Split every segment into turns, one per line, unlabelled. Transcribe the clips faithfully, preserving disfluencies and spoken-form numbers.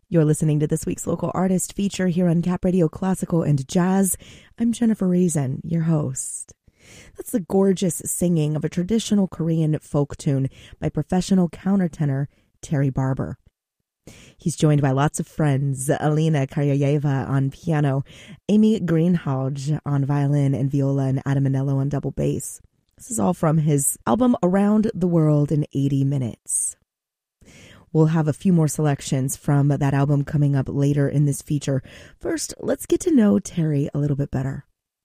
You're listening to this week's local artist feature here on Cap Radio Classical and Jazz. I'm Jennifer Reason, your host. That's the gorgeous singing of a traditional Korean folk tune by professional countertenor Terry Barber. He's joined by lots of friends, Alina Karyayeva on piano, Amy Greenhalgh on violin and viola, and Adam Manello on double bass. This is all from his album Around the World in eighty minutes. We'll have a few more selections from that album coming up later in this feature. First, let's get to know Terry a little bit better.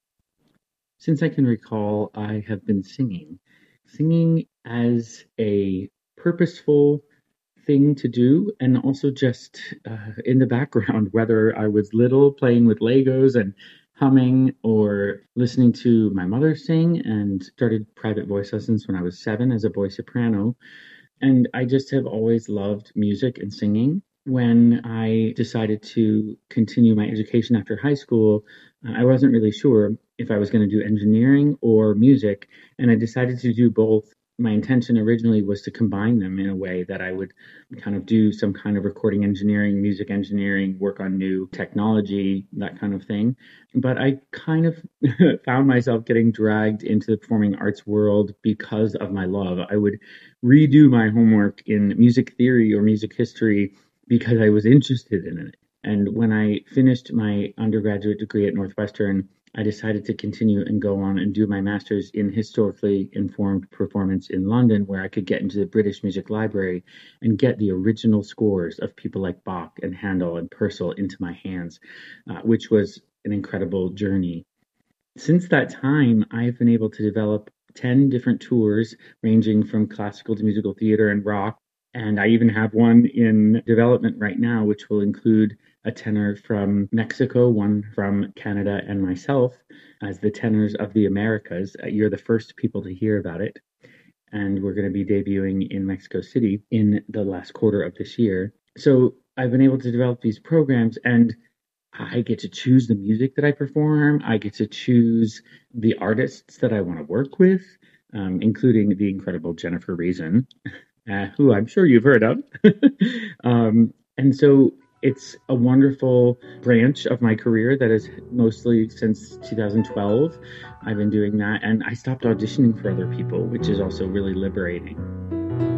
Since I can recall, I have been singing. Singing as a purposeful thing to do, and also just uh, in the background, whether I was little playing with Legos and humming, or listening to my mother sing, and started private voice lessons when I was seven as a boy soprano. And I just have always loved music and singing. When I decided to continue my education after high school, I wasn't really sure if I was going to do engineering or music, and I decided to do both. My intention originally was to combine them in a way that I would kind of do some kind of recording engineering, music engineering, work on new technology, that kind of thing. But I kind of found myself getting dragged into the performing arts world because of my love. I would redo my homework in music theory or music history because I was interested in it. And when I finished my undergraduate degree at Northwestern, I decided to continue and go on and do my master's in historically informed performance in London, where I could get into the British Music Library and get the original scores of people like Bach and Handel and Purcell into my hands, uh, which was an incredible journey. Since that time, I've been able to develop ten different tours, ranging from classical to musical theater and rock. And I even have one in development right now, which will include a tenor from Mexico, one from Canada, and myself as the tenors of the Americas. You're the first people to hear about it. And we're going to be debuting in Mexico City in the last quarter of this year. So I've been able to develop these programs, and I get to choose the music that I perform. I get to choose the artists that I want to work with, um, including the incredible Jennifer Reason, Uh, who I'm sure you've heard of. um, and so it's a wonderful branch of my career that is mostly since two thousand twelve. I've been doing that, and I stopped auditioning for other people, which is also really liberating.